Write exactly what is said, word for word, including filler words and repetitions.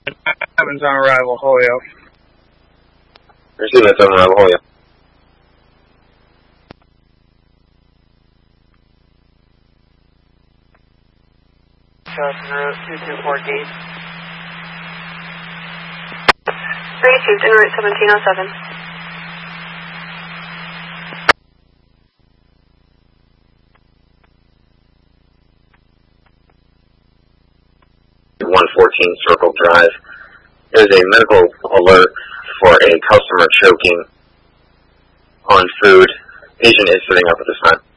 Evans on arrival, Holyoke. Receive that seven arrival, Holyoke. two two four gate. Received en route seventeen oh seven. one fourteen Circle Drive. There's a medical alert for a customer choking on food. Patient is sitting up at this time.